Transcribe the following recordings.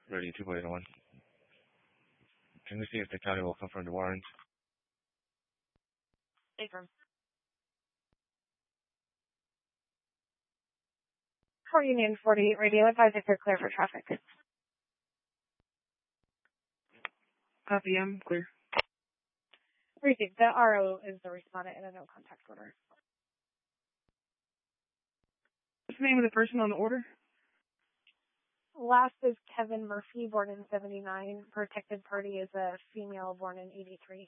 Ready, 281. Can we see if the county will confirm the warrant? Affirm. For Union 48 radio, advise if you're clear for traffic. Copy, I'm clear. Received. The RO is the respondent in a no contact order. What's the name of the person on the order? Last is Kevin Murphy, born in 79. Protected party is a female born in 83.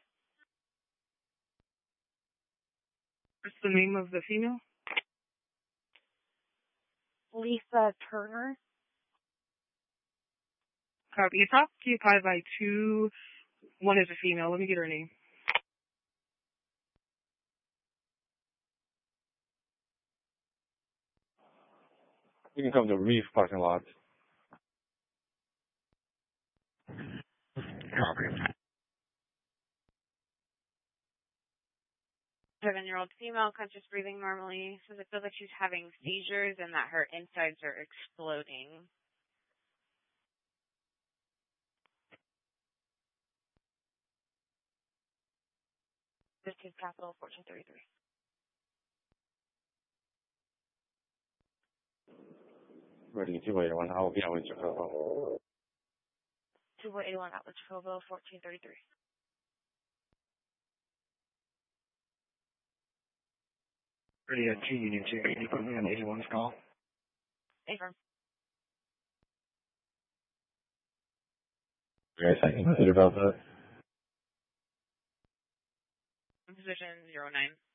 What's the name of the female? Lisa Turner. Copy. It's occupied by two. One is a female. Let me get her name. You can come to Reef parking lot. Copy. 7-year-old female, conscious breathing normally, says it feels like she's having seizures and that her insides are exploding. This is Capital 1433. Ready, 281. I will be out with Jacobo. 281 Outlet Jacobo 1433. Ready at G Union 2. Can you put me on 81's call? Affirm. Yes, I can consider about that. Position 09.